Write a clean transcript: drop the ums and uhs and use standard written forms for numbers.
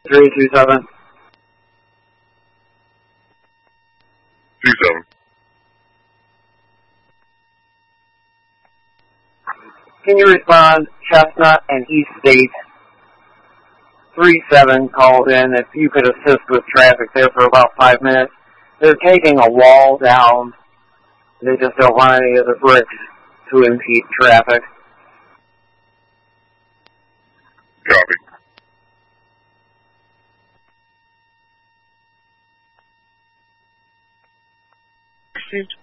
327. 27. Can you respond? Chestnut and East State. 37 called in. If you could assist with traffic there for about 5 minutes. They're taking a wall down. They just don't want any of the bricks to impede traffic. Copy. Received.